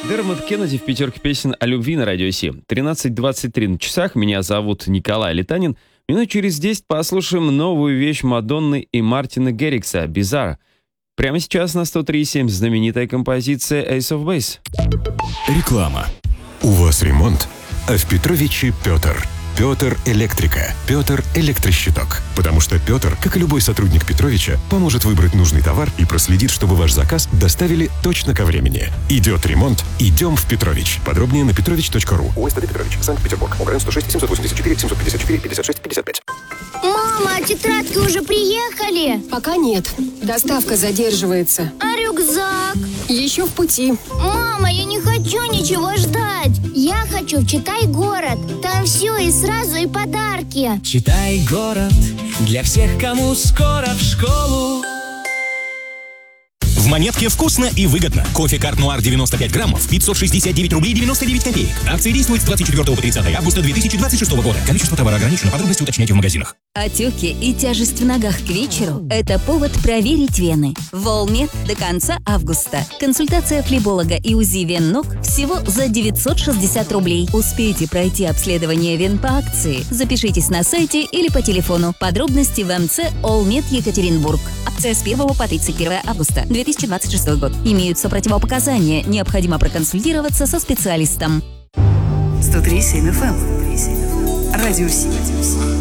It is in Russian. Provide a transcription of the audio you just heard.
Дермот Кеннеди в пятерке песен о любви на Радио 7. 13:23 на часах. Меня зовут Николай Летанин. Минут через 10 послушаем новую вещь Мадонны и Мартина Геррикса «Bizarre». Прямо сейчас на 103.7 знаменитая композиция «Ace of Base». Реклама. У вас ремонт, а в Петровиче Петр. Петр Электрика. Петр Электрощиток. Потому что Петр, как и любой сотрудник Петровича, поможет выбрать нужный товар и проследит, чтобы ваш заказ доставили точно ко времени. Идет ремонт, идем в Петрович. Подробнее на petrovich.ru. УСТД Петрович, Санкт-Петербург. ОГРН 106 784 754 56 55. Мама, а тетрадки уже приехали? Пока нет. Доставка задерживается. А рюкзак? Еще в пути. Мама, я не хочу ничего ждать. Я хочу в «Читай город». Там все и сразу, и подарки. Читай город для всех, кому скоро в школу. В Монетке вкусно и выгодно. Кофе Карт Нуар 95 граммов, 569 рублей 99 копеек. Акция действует с 24 по 30 августа 2026 года. Количество товара ограничено. Подробности уточняйте в магазинах. Отеки и тяжесть в ногах к вечеру – это повод проверить вены. Волмед до конца августа. Консультация флеболога и УЗИ вен ног всего за 960 рублей. Успейте пройти обследование вен по акции. Запишитесь на сайте или по телефону. Подробности в МЦ «Олмед Екатеринбург». Акция с 1 по 31 августа 2026 год. Имеются противопоказания. Необходимо проконсультироваться со специалистом. 103.7 FM. Радио 7.